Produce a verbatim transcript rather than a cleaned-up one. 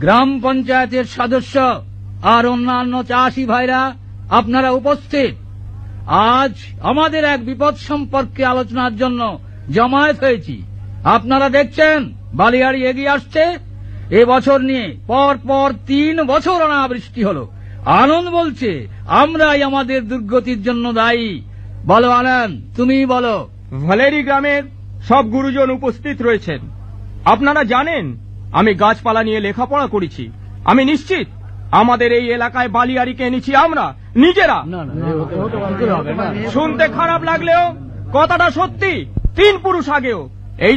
গ্রাম পঞ্চায়েতের সদস্য আর অন্যান্য চাষি ভাইরা আপনারা উপস্থিত। আজ আমাদের এক বিপদ সম্পর্কে আলোচনার জন্য জমায়েত হয়েছি। আপনারা দেখছেন বালিয়াড়ি এগিয়ে আসছে। এ বছর নিয়ে পর পর তিন বছর অনাবৃষ্টি হলো। আনন্দ বলছে আমরাই আমাদের দুর্গতির জন্য দায়ী। বলো আনন্দ, তুমি বলো। ভালেরি গ্রামের সব গুরুজন উপস্থিত রয়েছেন। আপনারা জানেন আমি গাছপালা নিয়ে লেখাপড়া করেছি। আমি নিশ্চিত আমাদের এই এলাকায় বালিয়াড়িকে এনেছি আমরা নিজেরা। শুনতে খারাপ লাগলেও কথাটা সত্যি। তিন পুরুষ আগেও